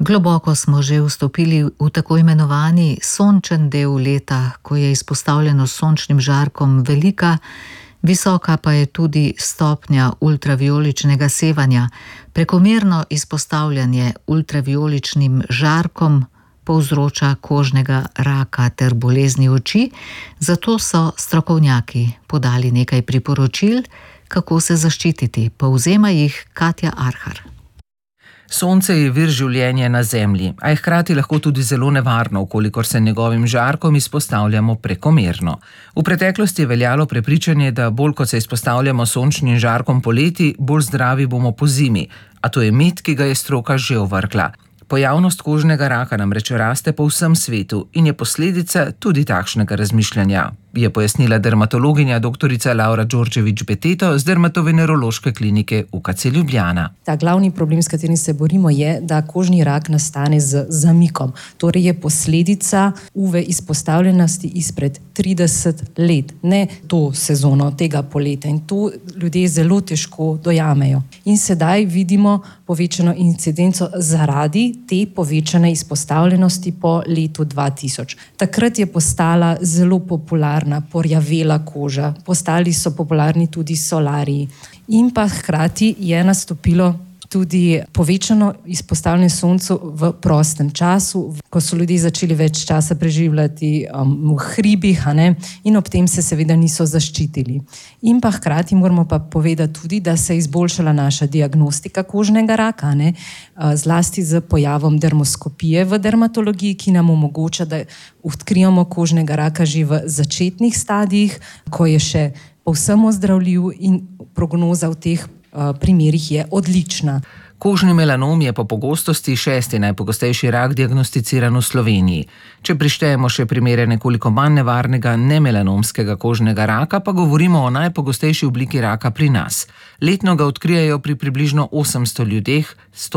Globoko smo že vstopili v tako imenovani sončen del leta, ko je izpostavljenost sončnim žarkom velika, visoka pa je tudi stopnja ultravijoličnega sevanja. Prekomerno izpostavljanje ultravijoličnim žarkom povzroča kožnega raka ter bolezni oči, zato so strokovnjaki podali nekaj priporočil, kako se zaščititi. Povzema jih Katja Arhar. Sonce je vir življenja na Zemlji, a je hkrati lahko tudi zelo nevarno, kolikor se njegovim žarkom izpostavljamo prekomerno. V preteklosti je veljalo prepričanje, da bolj kot se izpostavljamo sončnim žarkom poleti, bolj zdravi bomo pozimi, a to je mit, ki ga je stroka že ovrgla. Pojavnost kožnega raka namreč raste po vsem svetu in je posledica tudi takšnega razmišljanja, je pojasnila dermatologinja dr. Laura Đorđević-Beteto z dermatovenerološke klinike UKC Ljubljana. Ta glavni problem, s katerim se borimo, je, da kožni rak nastane z zamikom. Torej je posledica UV izpostavljenosti izpred 30 let, ne to sezono tega poleta, in to ljudje zelo težko dojamejo. In sedaj vidimo povečano incidenco zaradi te povečane izpostavljenosti po letu 2000. Takrat je postala zelo popularna porjavela koža, postali so popularni tudi solariji in pa hkrati je nastopilo tudi povečano izpostavljanje soncu v prostem času, ko so ljudje začeli več časa preživljati v hribih, in ob tem se seveda niso zaščitili. In pa hkrati moramo pa povedati tudi, da se je izboljšala naša diagnostika kožnega raka, zlasti z pojavom dermoskopije v dermatologiji, ki nam omogoča, da odkrijemo kožnega raka že v začetnih stadijih, ko je še povsem ozdravljiv, in prognoza v teh primerih je odlična. Kožni melanom je po pogostosti 6. najpogostejši rak diagnosticiran v Sloveniji. Če prištejemo še primere nekoliko manj nevarnega nemelanomskega kožnega raka, pa govorimo o najpogostejši obliki raka pri nas. Letno ga odkrijejo pri približno 800 ljudeh,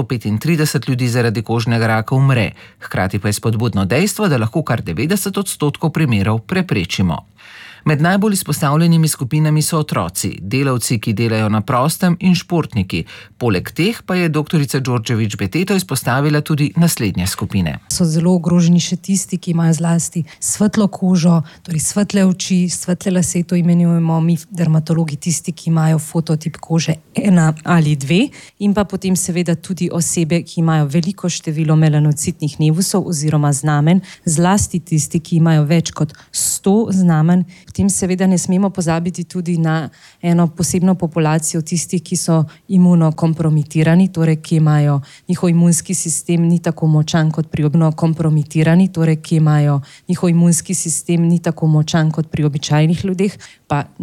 135 ljudi zaradi kožnega raka umre. Hkrati pa je spodbudno dejstvo, da lahko kar 90% primerov preprečimo. Med najbolj izpostavljenimi skupinami so otroci, delavci, ki delajo na prostem, in športniki. Poleg teh pa je dr. Đorđević-Beteto izpostavila tudi naslednje skupine. So zelo ogroženi še tisti, ki imajo zlasti svetlo kožo, torej svetle oči, svetle lase, to imenujemo mi dermatologi, tisti, ki imajo fototip kože 1 ali 2, in pa potem seveda tudi osebe, ki imajo veliko število melanocitnih nevusov oziroma znamen, zlasti tisti, ki imajo več kot 100 znamen. Potem seveda ne smemo pozabiti tudi na eno posebno populacijo tistih, ki so imunokompromitirani, torej ki imajo njihov imunski sistem ni tako močan kot pri kompromitirani, torej ki imajo njihov imunski sistem ni tako močan kot pri običajnih ljudeh, pa